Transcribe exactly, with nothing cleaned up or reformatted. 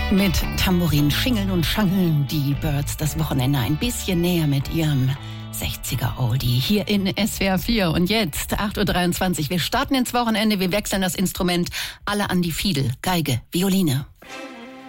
Mit Tambourin schingeln und schangeln die Byrds das Wochenende ein bisschen näher mit ihrem sechziger-Oldie hier in S W R vier. Und jetzt acht Uhr dreiundzwanzig. Wir starten ins Wochenende, wir wechseln das Instrument. Alle an die Fiedel, Geige, Violine.